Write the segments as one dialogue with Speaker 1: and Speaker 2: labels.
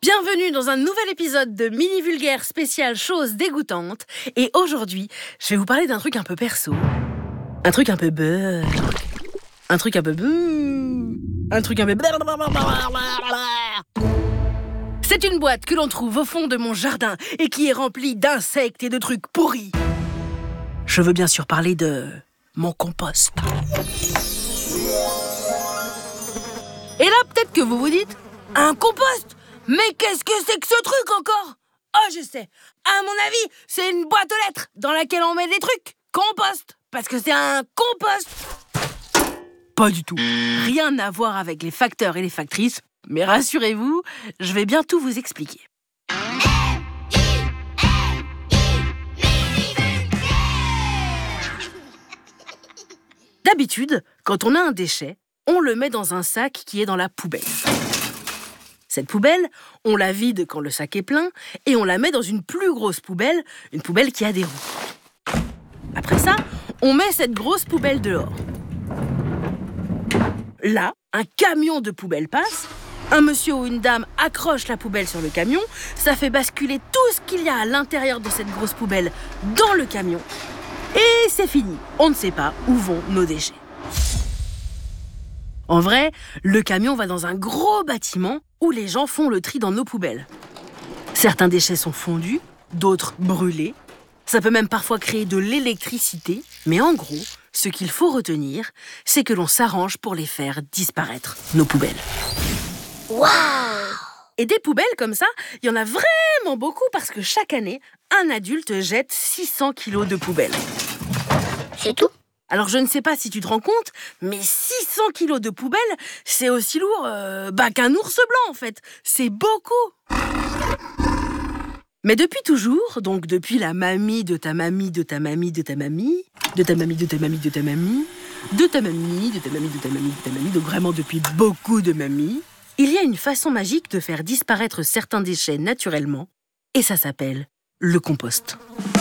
Speaker 1: Bienvenue dans un nouvel épisode de Mini Vulgaire spécial choses dégoûtantes. Et aujourd'hui, je vais vous parler d'un truc un peu perso. Un truc un peu beurre. Un truc un peu beuh. Un truc un peu... C'est une boîte que l'on trouve au fond de mon jardin et qui est remplie d'insectes et de trucs pourris. Je veux bien sûr parler de mon compost. Et là, peut-être que vous vous dites, un compost ? Mais qu'est-ce que c'est que ce truc encore ? Oh, je sais. À mon avis, c'est une boîte aux lettres dans laquelle on met des trucs. Compost. Parce que c'est un compost. Pas du tout. Rien à voir avec les facteurs et les factrices. Mais rassurez-vous, je vais bientôt vous expliquer. D'habitude, quand on a un déchet, on le met dans un sac qui est dans la poubelle. Cette poubelle, on la vide quand le sac est plein et on la met dans une plus grosse poubelle, une poubelle qui a des roues. Après ça, on met cette grosse poubelle dehors. Là, un camion de poubelle passe, un monsieur ou une dame accroche la poubelle sur le camion, ça fait basculer tout ce qu'il y a à l'intérieur de cette grosse poubelle dans le camion et c'est fini. On ne sait pas où vont nos déchets. En vrai, le camion va dans un gros bâtiment où les gens font le tri dans nos poubelles. Certains déchets sont fondus, d'autres brûlés. Ça peut même parfois créer de l'électricité. Mais en gros, ce qu'il faut retenir, c'est que l'on s'arrange pour les faire disparaître, nos poubelles.
Speaker 2: Waouh!
Speaker 1: Et des poubelles comme ça, il y en a vraiment beaucoup parce que chaque année, un adulte jette 600 kilos de poubelles.
Speaker 2: C'est tout?
Speaker 1: Alors je ne sais pas si tu te rends compte, mais 600 kilos de poubelle, c'est aussi lourd qu'un ours blanc en fait. C'est beaucoup. Mais depuis toujours, donc depuis la mamie de ta mamie, de ta mamie, de ta mamie, de ta mamie, de ta mamie, de ta mamie, de ta mamie, de ta mamie, de ta mamie, de ta mamie, donc vraiment depuis beaucoup de mamies, il y a une façon magique de faire disparaître certains déchets naturellement, et ça s'appelle le compost.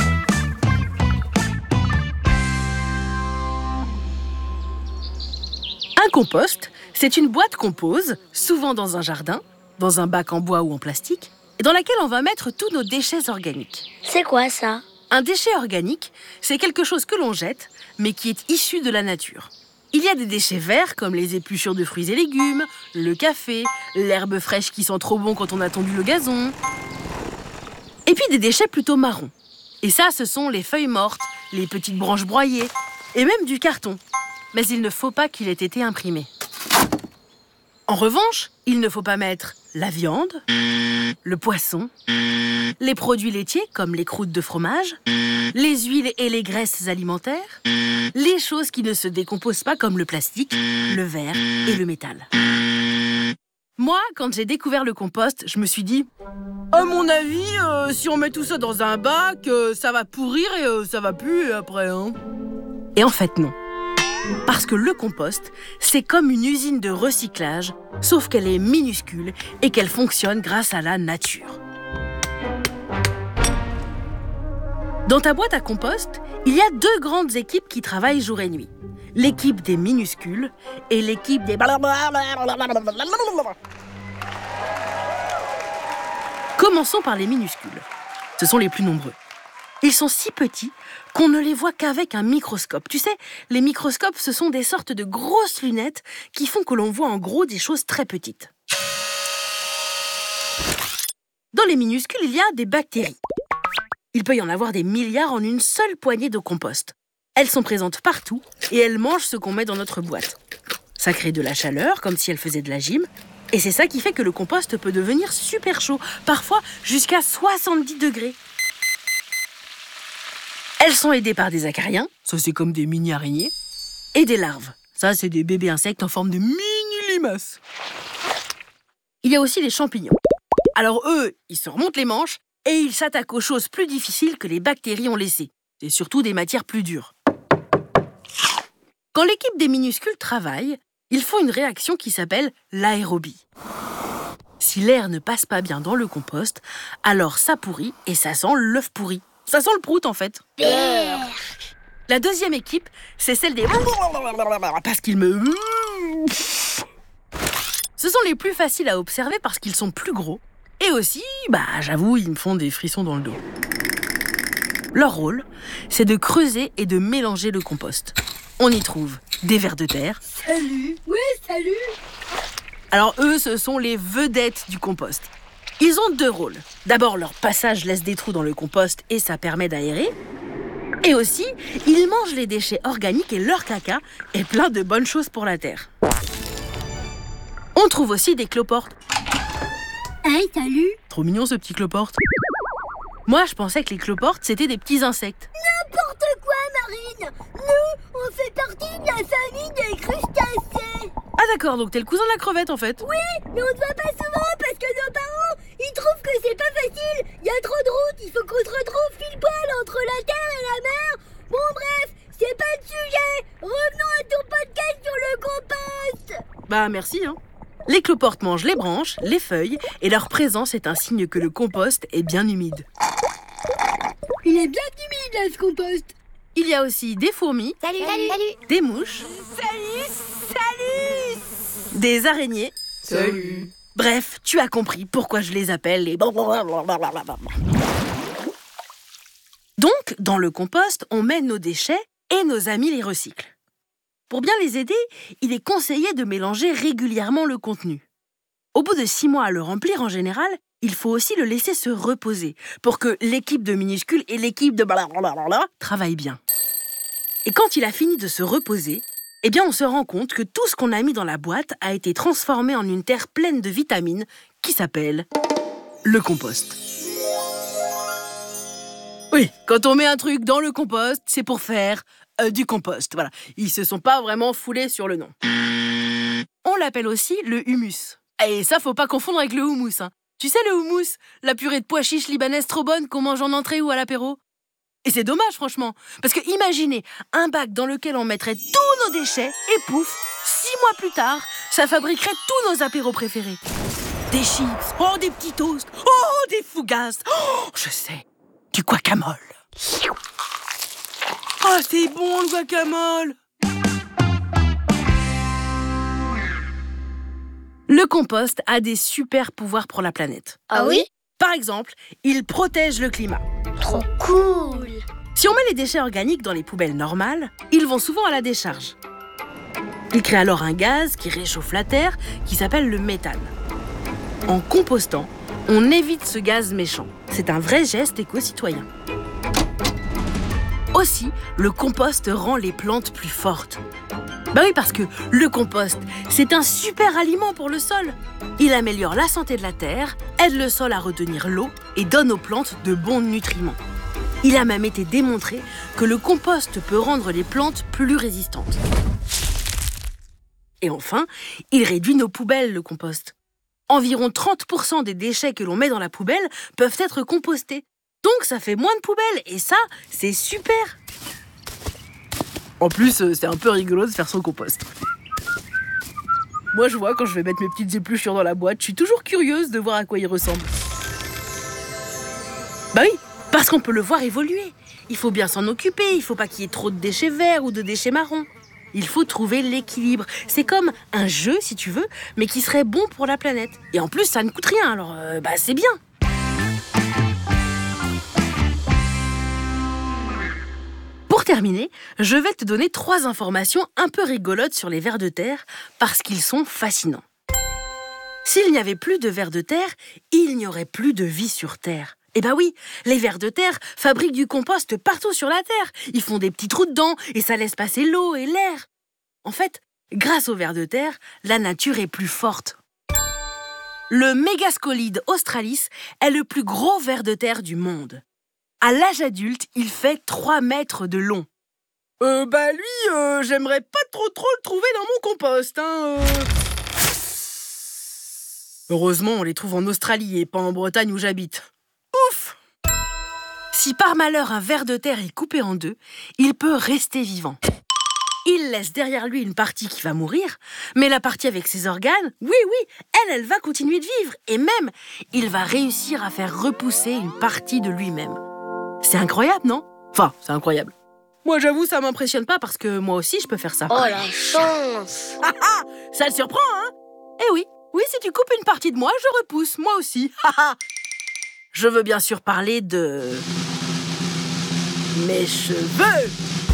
Speaker 1: Un compost, c'est une boîte qu'on pose, souvent dans un jardin, dans un bac en bois ou en plastique, et dans laquelle on va mettre tous nos déchets organiques.
Speaker 2: C'est quoi ça?
Speaker 1: Un déchet organique, c'est quelque chose que l'on jette, mais qui est issu de la nature. Il y a des déchets verts, comme les épluchures de fruits et légumes, le café, l'herbe fraîche qui sent trop bon quand on a tondu le gazon. Et puis des déchets plutôt marrons. Et ça, ce sont les feuilles mortes, les petites branches broyées, et même du carton. Mais il ne faut pas qu'il ait été imprimé. En revanche, il ne faut pas mettre la viande, le poisson, les produits laitiers comme les croûtes de fromage, les huiles et les graisses alimentaires, les choses qui ne se décomposent pas comme le plastique, le verre et le métal. Moi, quand j'ai découvert le compost, je me suis dit « À mon avis, si on met tout ça dans un bac, ça va pourrir et ça va puer après. Hein. » Et en fait, non. Parce que le compost, c'est comme une usine de recyclage, sauf qu'elle est minuscule et qu'elle fonctionne grâce à la nature. Dans ta boîte à compost, il y a deux grandes équipes qui travaillent jour et nuit. L'équipe des minuscules et l'équipe des... Commençons par les minuscules. Ce sont les plus nombreux. Ils sont si petits qu'on ne les voit qu'avec un microscope. Tu sais, les microscopes, ce sont des sortes de grosses lunettes qui font que l'on voit en gros des choses très petites. Dans les minuscules, il y a des bactéries. Il peut y en avoir des milliards en une seule poignée de compost. Elles sont présentes partout et elles mangent ce qu'on met dans notre boîte. Ça crée de la chaleur, comme si elles faisaient de la gym. Et c'est ça qui fait que le compost peut devenir super chaud, parfois jusqu'à 70 degrés. Elles sont aidées par des acariens, ça c'est comme des mini-araignées, et des larves. Ça c'est des bébés insectes en forme de mini-limaces. Il y a aussi les champignons. Alors eux, ils se remontent les manches et ils s'attaquent aux choses plus difficiles que les bactéries ont laissées. Et surtout des matières plus dures. Quand l'équipe des minuscules travaille, ils font une réaction qui s'appelle l'aérobie. Si l'air ne passe pas bien dans le compost, alors ça pourrit et ça sent l'œuf pourri. Ça sent le prout, en fait. La deuxième équipe, c'est celle des... Parce qu'ils me... Ce sont les plus faciles à observer parce qu'ils sont plus gros Et aussi, j'avoue, ils me font des frissons dans le dos. Leur rôle, c'est de creuser et de mélanger le compost. On y trouve des vers de terre.
Speaker 2: Salut. Oui, salut.
Speaker 1: Alors eux, ce sont les vedettes du compost. Ils ont 2 rôles. D'abord, leur passage laisse des trous dans le compost et ça permet d'aérer. Et aussi, ils mangent les déchets organiques et leur caca est plein de bonnes choses pour la terre. On trouve aussi des cloportes.
Speaker 2: Hey, salut.
Speaker 1: Trop mignon ce petit cloporte. Moi, je pensais que les cloportes, c'était des petits insectes.
Speaker 2: N'importe quoi, Marine. Nous, on fait partie de la famille des crustacés.
Speaker 1: Ah d'accord, donc t'es le cousin de la crevette en fait.
Speaker 2: Oui, mais on ne voit pas souvent parce que nos parents, ils trouvent que c'est pas facile. Il y a trop de routes, il faut qu'on se retrouve pile poil entre la terre et la mer. Bon bref, c'est pas le sujet. Revenons à ton podcast sur le compost.
Speaker 1: Merci, hein. Les cloportes mangent les branches, les feuilles, et leur présence est un signe que le compost est bien humide.
Speaker 2: Il est bien humide là, ce compost.
Speaker 1: Il y a aussi des fourmis,
Speaker 2: Salut.
Speaker 1: des mouches,
Speaker 2: Salut.
Speaker 1: des araignées.
Speaker 3: Salut.
Speaker 1: Bref, tu as compris pourquoi je les appelle les... Donc, dans le compost, on met nos déchets et nos amis les recyclent. Pour bien les aider, il est conseillé de mélanger régulièrement le contenu. Au bout de 6 mois à le remplir en général, il faut aussi le laisser se reposer pour que l'équipe de minuscules et l'équipe de blablabla travaillent bien. Et quand il a fini de se reposer, on se rend compte que tout ce qu'on a mis dans la boîte a été transformé en une terre pleine de vitamines qui s'appelle le compost. Oui, quand on met un truc dans le compost, c'est pour faire du compost. Voilà, ils se sont pas vraiment foulés sur le nom. On l'appelle aussi le humus. Et ça, faut pas confondre avec le houmous, hein. Tu sais le houmous, la purée de pois chiches libanaise trop bonne qu'on mange en entrée ou à l'apéro? Et c'est dommage, franchement, parce que imaginez un bac dans lequel on mettrait tous nos déchets et pouf, 6 mois plus tard, ça fabriquerait tous nos apéros préférés. Des chips, des petits toasts, des fougasses, je sais, du guacamole. C'est bon le guacamole. Le compost a des super pouvoirs pour la planète.
Speaker 2: Ah oui?
Speaker 1: Par exemple, il protège le climat.
Speaker 2: Trop cool.
Speaker 1: Si on met les déchets organiques dans les poubelles normales, ils vont souvent à la décharge. Ils créent alors un gaz qui réchauffe la terre, qui s'appelle le méthane. En compostant, on évite ce gaz méchant. C'est un vrai geste éco-citoyen. Aussi, le compost rend les plantes plus fortes. Oui, parce que le compost, c'est un super aliment pour le sol. Il améliore la santé de la terre, aide le sol à retenir l'eau et donne aux plantes de bons nutriments. Il a même été démontré que le compost peut rendre les plantes plus résistantes. Et enfin, il réduit nos poubelles, le compost. Environ 30% des déchets que l'on met dans la poubelle peuvent être compostés. Donc ça fait moins de poubelles et ça, c'est super. En plus, c'est un peu rigolo de faire son compost. Moi, je vois quand je vais mettre mes petites épluchures dans la boîte, je suis toujours curieuse de voir à quoi ils ressemblent. Oui, parce qu'on peut le voir évoluer. Il faut bien s'en occuper, il faut pas qu'il y ait trop de déchets verts ou de déchets marrons. Il faut trouver l'équilibre. C'est comme un jeu, si tu veux, mais qui serait bon pour la planète. Et en plus, ça ne coûte rien, alors c'est bien. Pour terminer, je vais te donner 3 informations un peu rigolotes sur les vers de terre parce qu'ils sont fascinants. S'il n'y avait plus de vers de terre, il n'y aurait plus de vie sur Terre. Oui, les vers de terre fabriquent du compost partout sur la Terre. Ils font des petits trous dedans et ça laisse passer l'eau et l'air. En fait, grâce aux vers de terre, la nature est plus forte. Le Mégascolide australis est le plus gros ver de terre du monde. À l'âge adulte, il fait 3 mètres de long. J'aimerais pas trop le trouver dans mon compost, hein. Heureusement, on les trouve en Australie et pas en Bretagne où j'habite. Ouf! Si par malheur un ver de terre est coupé en 2, il peut rester vivant. Il laisse derrière lui une partie qui va mourir, mais la partie avec ses organes, oui, elle va continuer de vivre. Et même, il va réussir à faire repousser une partie de lui-même. C'est incroyable, non? Enfin, c'est incroyable. Moi, j'avoue, ça m'impressionne pas parce que moi aussi, je peux faire ça.
Speaker 2: Oh la chance.
Speaker 1: Ça te surprend, hein? Eh oui, Oui, si tu coupes une partie de moi, je repousse, moi aussi. Je veux bien sûr parler de... mes cheveux.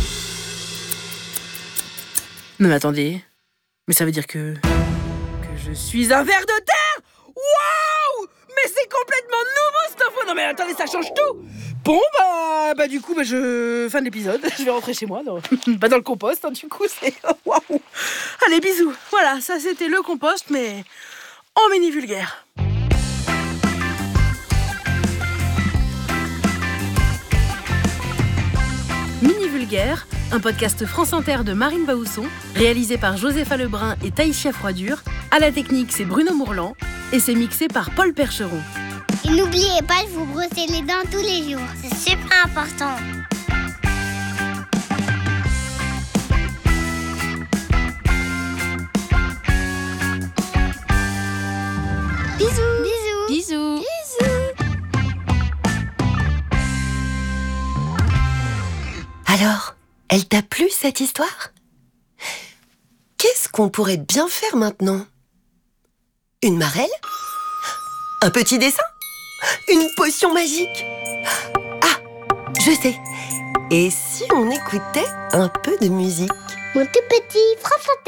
Speaker 1: Non mais attendez, mais ça veut dire que je suis un ver de terre. Waouh! Mais c'est complètement nouveau cette info. Non mais attendez, ça change tout. Bon bah du coup fin de l'épisode, je vais rentrer chez moi dans le compost, hein, du coup c'est waouh. Allez bisous. Voilà, ça c'était le compost mais en mini vulgaire. Mini vulgaire, un podcast France Inter de Marine Baousson, réalisé par Josépha Lebrun et Taïsia Froidure. À la technique, c'est Bruno Mourlan et c'est mixé par Paul Percheron.
Speaker 2: Et n'oubliez pas de vous brosser les dents tous les jours, c'est super important. Bisous. Bisous.
Speaker 3: Bisous.
Speaker 4: Alors, elle t'a plu cette histoire? Qu'est-ce qu'on pourrait bien faire maintenant? Une marelle? Un petit dessin? Une potion magique? Ah, je sais. Et si on écoutait un peu de musique?
Speaker 2: Mon tout petit France Inter.